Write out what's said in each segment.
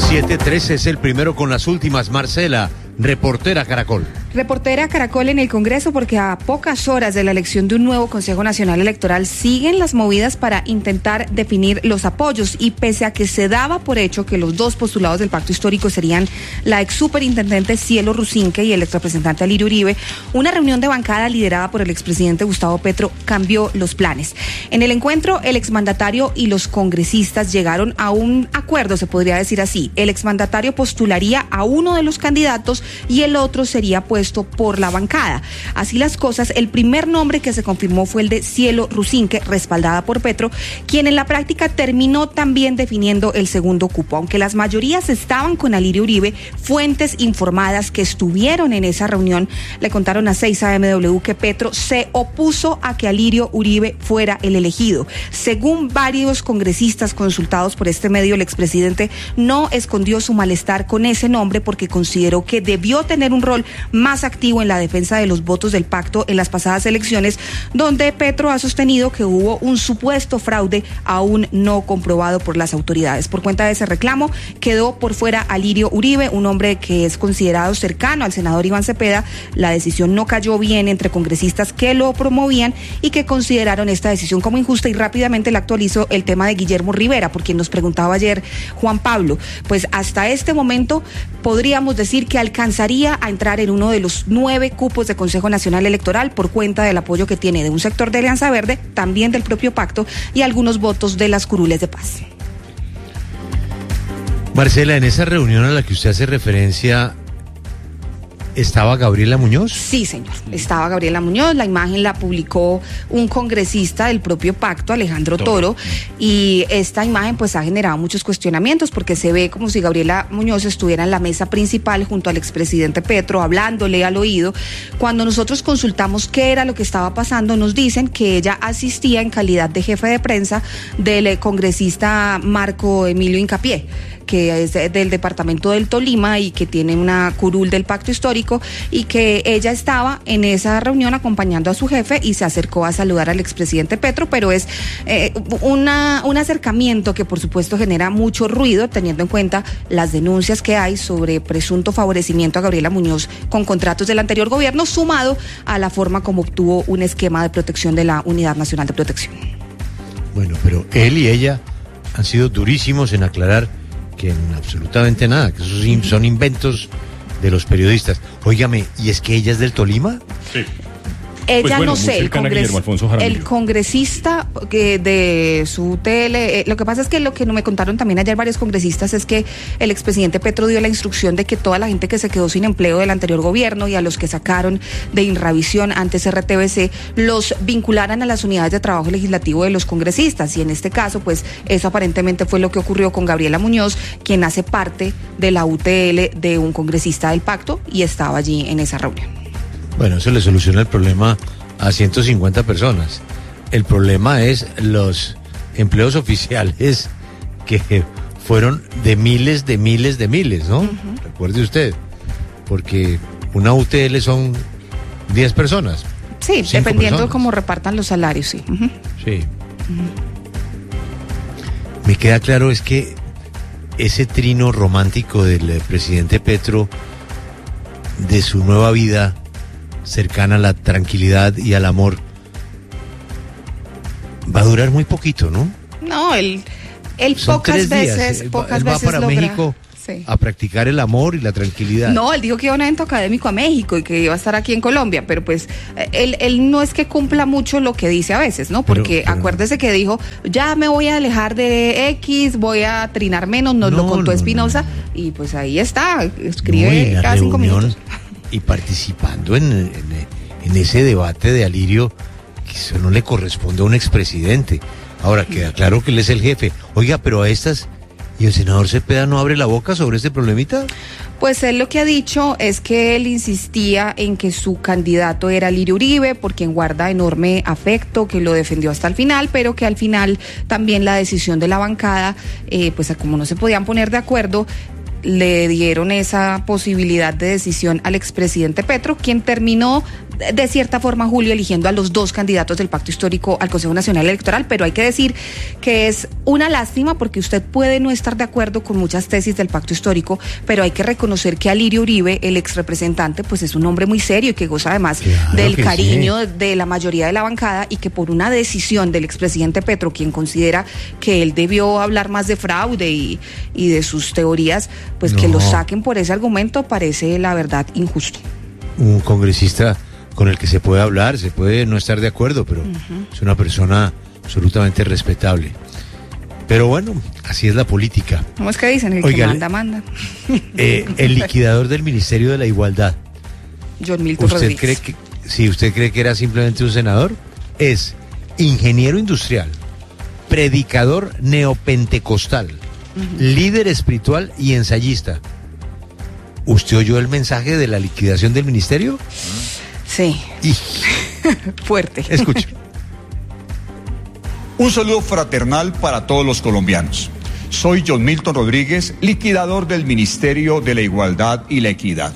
7:13 es el primero con las últimas. Marcela, reportera Caracol. Reportera Caracol en el Congreso, porque a pocas horas de la elección de un nuevo Consejo Nacional Electoral siguen las movidas para intentar definir los apoyos, y pese a que se daba por hecho que los dos postulados del pacto histórico serían la ex superintendente Cielo Rusinque y el ex representante Alirio Uribe, una reunión de bancada liderada por el expresidente Gustavo Petro cambió los planes. En el encuentro, el exmandatario y los congresistas llegaron a un acuerdo, se podría decir así. El exmandatario postularía a uno de los candidatos y el otro sería puesto por la bancada. Así las cosas, el primer nombre que se confirmó fue el de Cielo Rusinque, respaldada por Petro, quien en la práctica terminó también definiendo el segundo cupo. Aunque las mayorías estaban con Alirio Uribe, fuentes informadas que estuvieron en esa reunión le contaron a 6AMW que Petro se opuso a que Alirio Uribe fuera el elegido. Según varios congresistas consultados por este medio, el expresidente no escondió su malestar con ese nombre porque consideró que debió tener un rol más activo en la defensa de los votos del pacto en las pasadas elecciones, donde Petro ha sostenido que hubo un supuesto fraude aún no comprobado por las autoridades. Por cuenta de ese reclamo, quedó por fuera Alirio Uribe, un hombre que es considerado cercano al senador Iván Cepeda. La decisión no cayó bien entre congresistas que lo promovían y que consideraron esta decisión como injusta, y rápidamente le actualizó el tema de Guillermo Rivera, por quien nos preguntaba ayer Juan Pablo. Pues hasta este momento podríamos decir que alcanzaría a entrar en uno de los 9 cupos de Consejo Nacional Electoral por cuenta del apoyo que tiene de un sector de Alianza Verde, también del propio pacto y algunos votos de las curules de paz. Marcela, en esa reunión a la que usted hace referencia, ¿estaba Gabriela Muñoz? Sí, señor, estaba Gabriela Muñoz. La imagen la publicó un congresista del propio pacto, Alejandro Toro, y esta imagen pues ha generado muchos cuestionamientos porque se ve como si Gabriela Muñoz estuviera en la mesa principal junto al expresidente Petro, hablándole al oído. Cuando nosotros consultamos qué era lo que estaba pasando, nos dicen que ella asistía en calidad de jefe de prensa del congresista Marco Emilio Hincapié, que es del departamento del Tolima y que tiene una curul del pacto histórico, y que ella estaba en esa reunión acompañando a su jefe y se acercó a saludar al expresidente Petro, pero es un acercamiento que por supuesto genera mucho ruido teniendo en cuenta las denuncias que hay sobre presunto favorecimiento a Gabriela Muñoz con contratos del anterior gobierno, sumado a la forma como obtuvo un esquema de protección de la Unidad Nacional de Protección. Bueno, pero él y ella han sido durísimos en aclarar que en absolutamente nada, que esos son inventos de los periodistas. Óigame, ¿y es que ella es del Tolima? Sí. Ella pues bueno, no sé, el congresista de su UTL, lo que pasa es que lo que me contaron también ayer varios congresistas es que el expresidente Petro dio la instrucción de que toda la gente que se quedó sin empleo del anterior gobierno y a los que sacaron de Inravisión, antes RTBC, los vincularan a las unidades de trabajo legislativo de los congresistas, y en este caso pues eso aparentemente fue lo que ocurrió con Gabriela Muñoz, quien hace parte de la UTL de un congresista del pacto y estaba allí en esa reunión. Bueno, eso le soluciona el problema a 150 personas. El problema es los empleos oficiales que fueron de miles, ¿no? Uh-huh. Recuerde usted, porque una UTL son 10 personas. Sí, dependiendo de cómo repartan los salarios, sí. Uh-huh. Sí. Uh-huh. Me queda claro es que ese trino romántico del presidente Petro, de su nueva vida cercana a la tranquilidad y al amor, va a durar muy poquito, ¿no? No, él pocas veces él va para logra. México Sí. A practicar el amor y la tranquilidad. No, él dijo que iba a un evento académico a México y que iba a estar aquí en Colombia, pero pues él no es que cumpla mucho lo que dice a veces, ¿no? Porque pero acuérdese que dijo, ya me voy a alejar de X, voy a trinar menos, nos lo contó Espinosa, y pues ahí está, escribe cada 5 minutos. Y participando en ese debate de Alirio, que eso no le corresponde a un expresidente. Ahora queda claro que él es el jefe. Oiga, pero a estas... ¿Y el senador Cepeda no abre la boca sobre este problemita? Pues él lo que ha dicho es que él insistía en que su candidato era Alirio Uribe, por quien guarda enorme afecto, que lo defendió hasta el final, pero que al final también la decisión de la bancada, pues como no se podían poner de acuerdo, le dieron esa posibilidad de decisión al expresidente Petro, quien terminó de cierta forma, Julio, eligiendo a los dos candidatos del Pacto Histórico al Consejo Nacional Electoral, pero hay que decir que es una lástima porque usted puede no estar de acuerdo con muchas tesis del Pacto Histórico, pero hay que reconocer que Alirio Uribe, el exrepresentante, pues es un hombre muy serio y que goza además del cariño de la mayoría de la bancada, y que por una decisión del expresidente Petro, quien considera que él debió hablar más de fraude y de sus teorías, pues que lo saquen por ese argumento parece la verdad injusto. Un congresista con el que se puede hablar, se puede no estar de acuerdo, pero es una persona absolutamente respetable. Pero bueno, así es la política. ¿Cómo es que dicen? El que manda. El liquidador del Ministerio de la Igualdad. John Milton Rodríguez. ¿Usted cree que era simplemente un senador? Es ingeniero industrial, predicador neopentecostal, líder espiritual y ensayista. ¿Usted oyó el mensaje de la liquidación del ministerio? Sí. Fuerte. Escuche. Un saludo fraternal para todos los colombianos. Soy John Milton Rodríguez, liquidador del Ministerio de la Igualdad y la Equidad.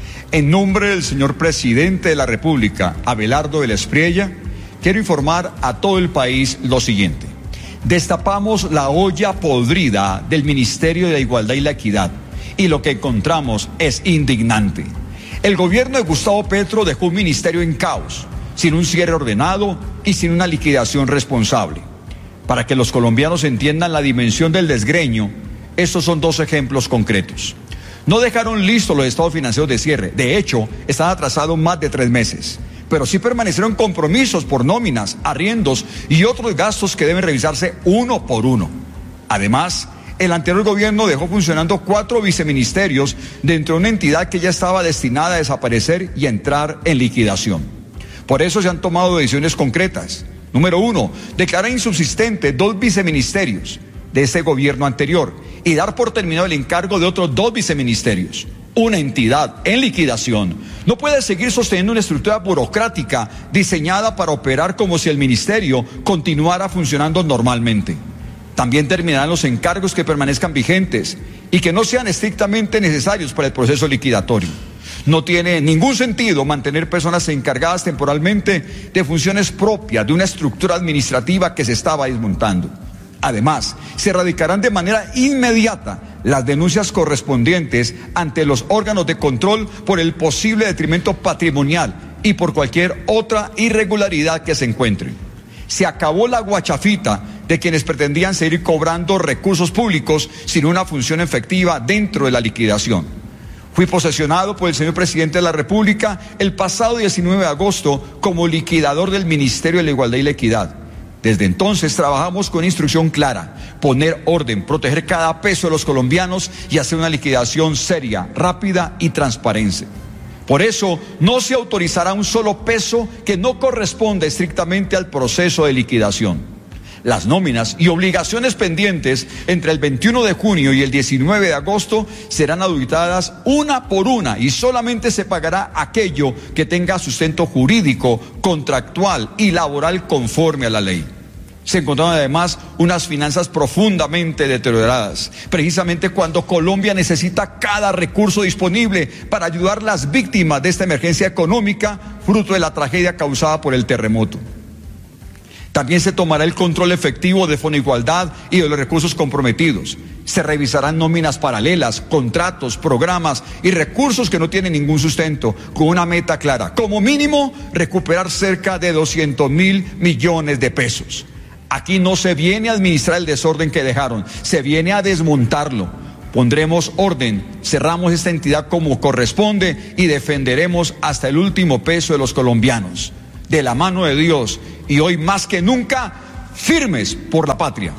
En nombre del señor presidente de la República, Abelardo de la Espriella, quiero informar a todo el país lo siguiente. Destapamos la olla podrida del Ministerio de la Igualdad y la Equidad, y lo que encontramos es indignante. El gobierno de Gustavo Petro dejó un ministerio en caos, sin un cierre ordenado y sin una liquidación responsable. Para que los colombianos entiendan la dimensión del desgreño, estos son dos ejemplos concretos. No dejaron listos los estados financieros de cierre, de hecho, están atrasados más de 3 meses, pero sí permanecieron compromisos por nóminas, arriendos y otros gastos que deben revisarse uno por uno. Además, el anterior gobierno dejó funcionando 4 viceministerios dentro de una entidad que ya estaba destinada a desaparecer y a entrar en liquidación. Por eso se han tomado decisiones concretas. Número 1, declarar insubsistente 2 viceministerios de ese gobierno anterior y dar por terminado el encargo de otros 2 viceministerios. Una entidad en liquidación no puede seguir sosteniendo una estructura burocrática diseñada para operar como si el ministerio continuara funcionando normalmente. También terminarán los encargos que permanezcan vigentes y que no sean estrictamente necesarios para el proceso liquidatorio. No tiene ningún sentido mantener personas encargadas temporalmente de funciones propias de una estructura administrativa que se estaba desmontando. Además, se erradicarán de manera inmediata las denuncias correspondientes ante los órganos de control por el posible detrimento patrimonial y por cualquier otra irregularidad que se encuentre. Se acabó la guachafita de quienes pretendían seguir cobrando recursos públicos sin una función efectiva dentro de la liquidación. Fui posesionado por el señor presidente de la República el pasado 19 de agosto como liquidador del Ministerio de la Igualdad y la Equidad. Desde entonces trabajamos con instrucción clara, poner orden, proteger cada peso de los colombianos y hacer una liquidación seria, rápida y transparente. Por eso no se autorizará un solo peso que no corresponde estrictamente al proceso de liquidación. Las nóminas y obligaciones pendientes entre el 21 de junio y el 19 de agosto serán auditadas una por una y solamente se pagará aquello que tenga sustento jurídico, contractual y laboral conforme a la ley. Se encontraron además unas finanzas profundamente deterioradas, precisamente cuando Colombia necesita cada recurso disponible para ayudar a las víctimas de esta emergencia económica, fruto de la tragedia causada por el terremoto. También se tomará el control efectivo de Fonigualdad y de los recursos comprometidos. Se revisarán nóminas paralelas, contratos, programas y recursos que no tienen ningún sustento, con una meta clara: como mínimo, recuperar cerca de 200.000 millones de pesos. Aquí no se viene a administrar el desorden que dejaron, se viene a desmontarlo. Pondremos orden, cerramos esta entidad como corresponde y defenderemos hasta el último peso de los colombianos, de la mano de Dios, y hoy más que nunca, firmes por la patria.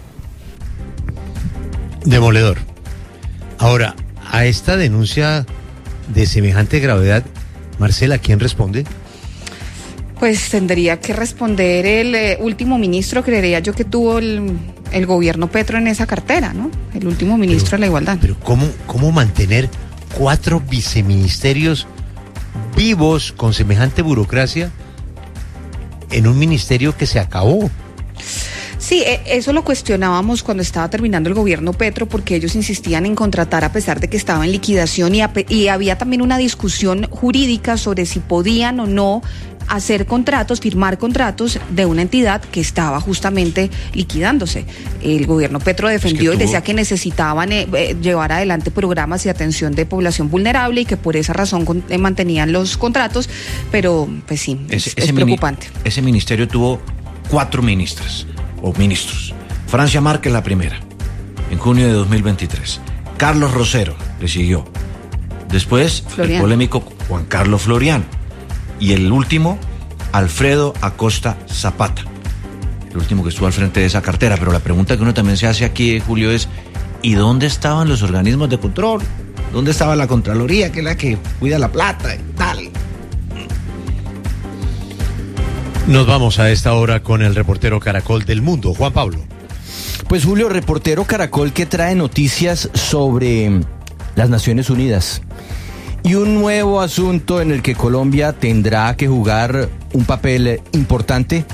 Demoledor. Ahora, a esta denuncia de semejante gravedad, Marcela, ¿quién responde? Pues tendría que responder el último ministro, creería yo, que tuvo el gobierno Petro en esa cartera, ¿no? El último ministro de la Igualdad. Pero ¿cómo mantener 4 viceministerios vivos con semejante burocracia en un ministerio que se acabó? Sí, eso lo cuestionábamos cuando estaba terminando el gobierno Petro, porque ellos insistían en contratar a pesar de que estaba en liquidación y había también una discusión jurídica sobre si podían o no hacer contratos, firmar contratos de una entidad que estaba justamente liquidándose. El gobierno Petro defendió y decía que necesitaban llevar adelante programas de atención de población vulnerable y que por esa razón mantenían los contratos, pero pues sí, es preocupante. Ese ministerio tuvo 4 ministras o ministros. Francia Márquez la primera, en junio de 2023. Carlos Rosero le siguió. Después, el polémico Juan Carlos Floriano. Y el último, Alfredo Acosta Zapata, el último que estuvo al frente de esa cartera. Pero la pregunta que uno también se hace aquí, Julio, es ¿y dónde estaban los organismos de control? ¿Dónde estaba la Contraloría, que es la que cuida la plata y tal? Nos vamos a esta hora con el reportero Caracol del Mundo, Juan Pablo. Pues Julio, reportero Caracol que trae noticias sobre las Naciones Unidas. Y un nuevo asunto en el que Colombia tendrá que jugar un papel importante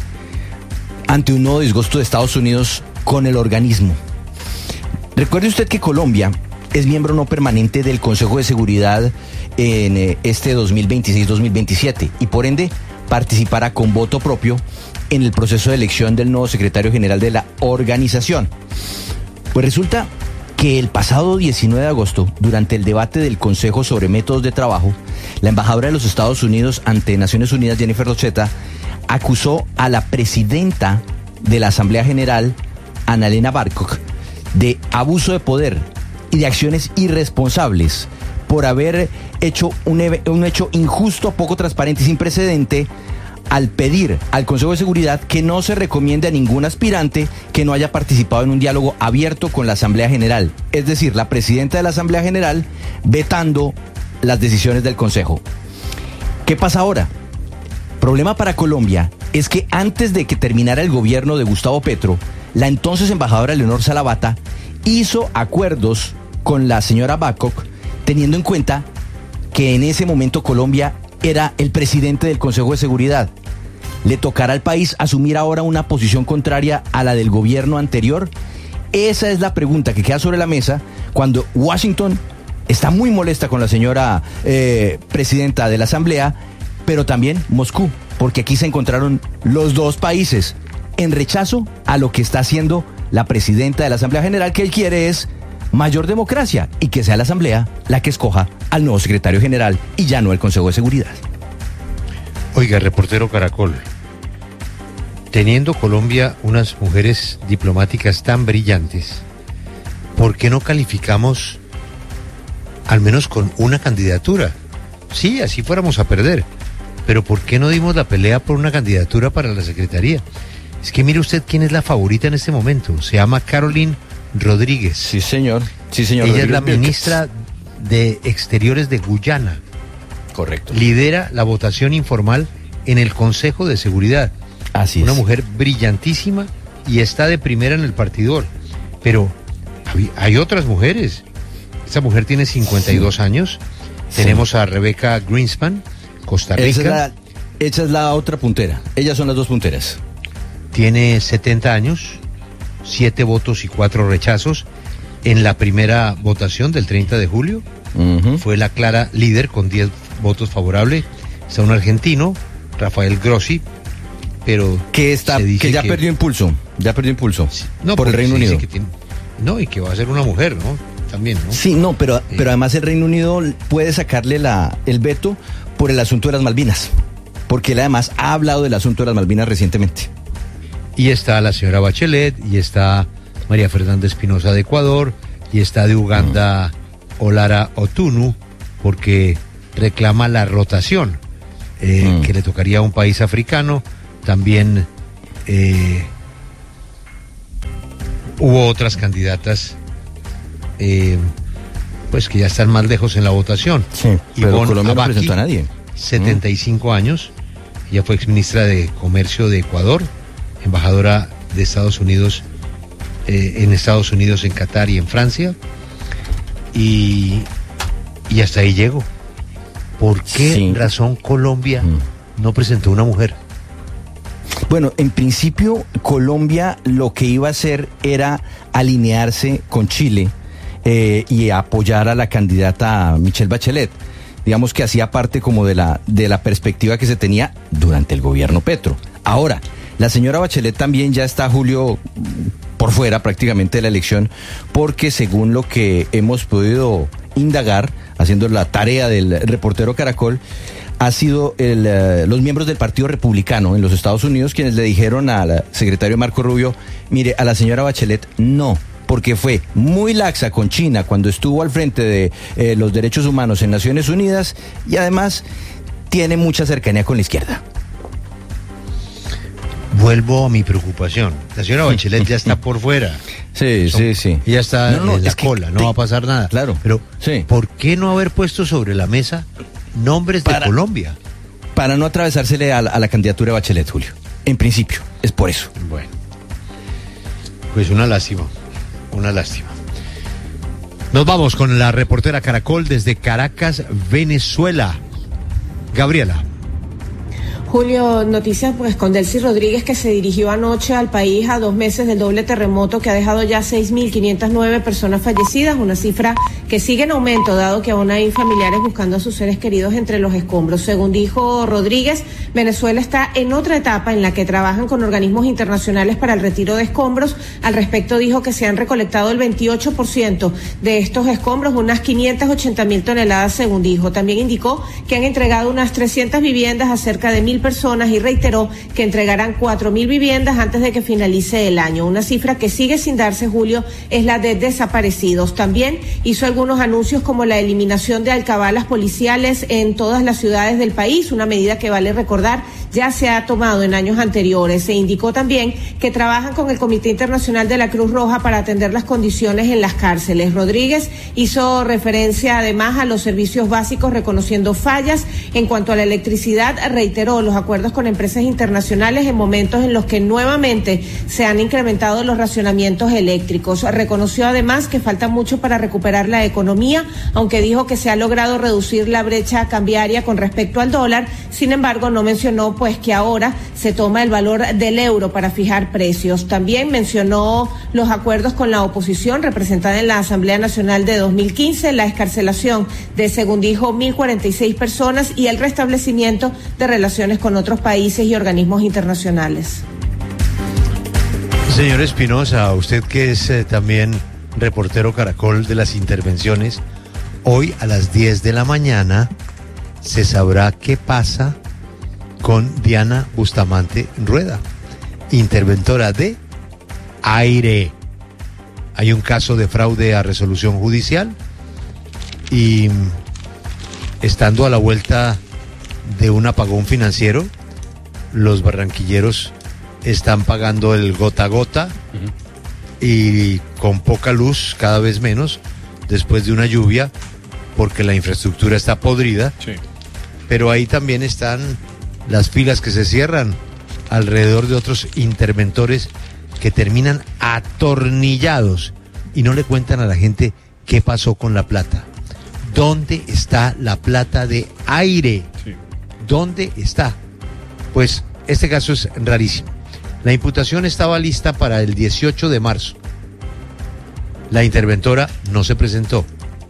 ante un nuevo disgusto de Estados Unidos con el organismo. Recuerde usted que Colombia es miembro no permanente del Consejo de Seguridad en este 2026-2027 y por ende participará con voto propio en el proceso de elección del nuevo secretario general de la organización. Pues resulta que el pasado 19 de agosto, durante el debate del Consejo sobre métodos de trabajo, la embajadora de los Estados Unidos ante Naciones Unidas, Jennifer Rochetta, acusó a la presidenta de la Asamblea General, Annalena Baerbock, de abuso de poder y de acciones irresponsables por haber hecho un hecho injusto, poco transparente y sin precedente al pedir al Consejo de Seguridad que no se recomiende a ningún aspirante que no haya participado en un diálogo abierto con la Asamblea General. Es decir, la presidenta de la Asamblea General vetando las decisiones del Consejo. ¿Qué pasa ahora? Problema para Colombia es que antes de que terminara el gobierno de Gustavo Petro, la entonces embajadora Leonor Salavata hizo acuerdos con la señora Baerbock, teniendo en cuenta que en ese momento Colombia era el presidente del Consejo de Seguridad. ¿Le tocará al país asumir ahora una posición contraria a la del gobierno anterior? Esa es la pregunta que queda sobre la mesa cuando Washington está muy molesta con la señora presidenta de la Asamblea, pero también Moscú, porque aquí se encontraron los dos países en rechazo a lo que está haciendo la presidenta de la Asamblea General, que él quiere es mayor democracia y que sea la Asamblea la que escoja al nuevo secretario general y ya no el Consejo de Seguridad. Oiga, reportero Caracol, teniendo Colombia unas mujeres diplomáticas tan brillantes, ¿por qué no calificamos al menos con una candidatura? Sí, así fuéramos a perder, pero ¿por qué no dimos la pelea por una candidatura para la secretaría? Es que mire usted quién es la favorita en este momento, se llama Caroline Rodríguez. Sí, señor. Sí, señor. Ella Rodríguez es la ministra de Exteriores de Guyana. Correcto. Lidera la votación informal en el Consejo de Seguridad. Así Una es. mujer brillantísima y está de primera en el partidor. Pero hay otras mujeres. Esta mujer tiene 52 años. Sí. Tenemos a Rebecca Greenspan, Costa Rica. Esa es la otra puntera. Ellas son las dos punteras. Tiene 70 años, 7 votos y 4 rechazos. En la primera votación del 30 de julio fue la clara líder con 10 votos favorables. Está un argentino, Rafael Grossi, pero que ya perdió impulso. Ya perdió impulso. No, por el Reino Unido. Y que va a ser una mujer, ¿no? También, ¿no? Sí, no, pero además el Reino Unido puede sacarle el veto por el asunto de las Malvinas, porque él además ha hablado del asunto de las Malvinas recientemente. Y está la señora Bachelet, y está María Fernanda Espinosa de Ecuador, y está de Uganda Olara Otunu, porque reclama la rotación que le tocaría a un país africano. También hubo otras candidatas pues que ya están más lejos en la votación. Sí, pero Colombia no presentó a nadie. 75 años, ella fue exministra de Comercio de Ecuador, embajadora de Estados Unidos en Estados Unidos, en Qatar y en Francia, y hasta ahí llego. ¿Por qué razón Colombia no presentó una mujer? Bueno, en principio Colombia lo que iba a hacer era alinearse con Chile y apoyar a la candidata Michelle Bachelet. Digamos que hacía parte como de la perspectiva que se tenía durante el gobierno Petro. Ahora, la señora Bachelet también ya está, Julio, por fuera prácticamente de la elección, porque según lo que hemos podido indagar, haciendo la tarea del reportero Caracol, ha sido los miembros del Partido Republicano en los Estados Unidos quienes le dijeron al secretario Marco Rubio, mire, a la señora Bachelet no, porque fue muy laxa con China cuando estuvo al frente de los derechos humanos en Naciones Unidas y además tiene mucha cercanía con la izquierda. Vuelvo a mi preocupación. La señora Bachelet ya está por fuera. Sí. Ella está en la cola, no va a pasar nada. Claro. Pero, sí. ¿por qué no haber puesto sobre la mesa nombres de Colombia? Para no atravesársele a la candidatura de Bachelet, Julio. En principio, es por eso. Bueno. Pues una lástima. Nos vamos con la reportera Caracol desde Caracas, Venezuela. Gabriela. Julio, noticias pues con Delcy Rodríguez, que se dirigió anoche al país a 2 meses del doble terremoto que ha dejado ya 6.509 personas fallecidas, una cifra que sigue en aumento dado que aún hay familiares buscando a sus seres queridos entre los escombros. Según dijo Rodríguez, Venezuela está en otra etapa en la que trabajan con organismos internacionales para el retiro de escombros. Al respecto dijo que se han recolectado el 28% de estos escombros, unas 580.000 toneladas según dijo. También indicó que han entregado unas 300 viviendas a cerca de 1.000 personas y reiteró que entregarán 4.000 viviendas antes de que finalice el año. Una cifra que sigue sin darse, Julio, es la de desaparecidos. También hizo algunos anuncios como la eliminación de alcabalas policiales en todas las ciudades del país, una medida que vale recordar ya se ha tomado en años anteriores. Se indicó también que trabajan con el Comité Internacional de la Cruz Roja para atender las condiciones en las cárceles. Rodríguez hizo referencia además a los servicios básicos, reconociendo fallas. En cuanto a la electricidad, reiteró los acuerdos con empresas internacionales en momentos en los que nuevamente se han incrementado los racionamientos eléctricos. Reconoció además que falta mucho para recuperar la economía, aunque dijo que se ha logrado reducir la brecha cambiaria con respecto al dólar. Sin embargo, no mencionó pues que ahora se toma el valor del euro para fijar precios. También mencionó los acuerdos con la oposición representada en la Asamblea Nacional de 2015, la excarcelación de, según dijo, 1.046 personas y el restablecimiento de relaciones con otros países y organismos internacionales. Señor Espinosa, usted que es también reportero Caracol de las intervenciones, hoy a las 10 de la mañana se sabrá qué pasa con Diana Bustamante Rueda, interventora de Aire. Hay un caso de fraude a resolución judicial y estando a la vuelta de un apagón financiero, los barranquilleros están pagando el gota a gota y con poca luz, cada vez menos, después de una lluvia, porque la infraestructura está podrida. Sí. Pero ahí también están las filas que se cierran alrededor de otros interventores que terminan atornillados y no le cuentan a la gente qué pasó con la plata. ¿Dónde está la plata de Aire? Sí. ¿Dónde está? Pues este caso es rarísimo. La imputación estaba lista para el 18 de marzo. La interventora no se presentó.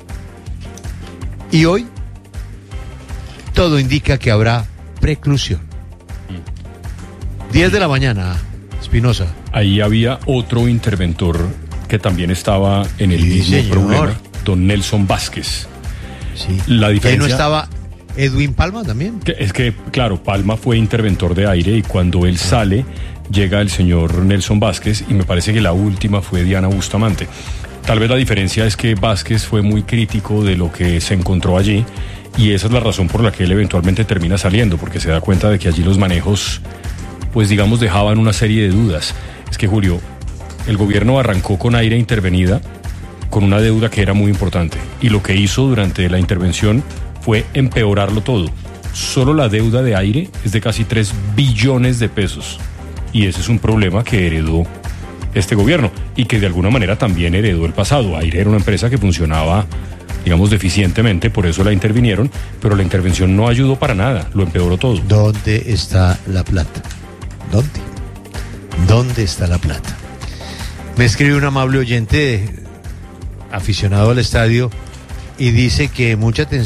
Y hoy todo indica que habrá preclusión. 10 de la mañana, Espinosa. Ahí había otro interventor que también estaba en el mismo problema, don Nelson Vázquez. Sí. La diferencia... ¿Y ahí no estaba Edwin Palma también? Es que, claro, Palma fue interventor de Aire y cuando él sale, llega el señor Nelson Vázquez y me parece que la última fue Diana Bustamante. Tal vez la diferencia es que Vázquez fue muy crítico de lo que se encontró allí y esa es la razón por la que él eventualmente termina saliendo, porque se da cuenta de que allí los manejos, pues digamos, dejaban una serie de dudas. Es que, Julio, el gobierno arrancó con Aire intervenida, con una deuda que era muy importante, y lo que hizo durante la intervención fue empeorarlo todo. Solo la deuda de Aire es de casi 3 billones de pesos, y ese es un problema que heredó este gobierno, y que de alguna manera también heredó el pasado. Aire era una empresa que funcionaba, digamos, deficientemente, por eso la intervinieron, pero la intervención no ayudó para nada, lo empeoró todo. ¿Dónde está la plata? ¿Dónde está la plata? Me escribe un amable oyente aficionado al estadio y dice que mucha atención